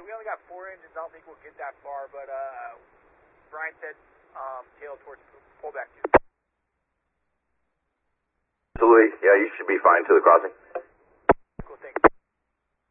we only got 4 engines. I don't think we'll get that far, but Brian said tail towards pullback 2. Absolutely. Yeah, you should be fine to the crossing.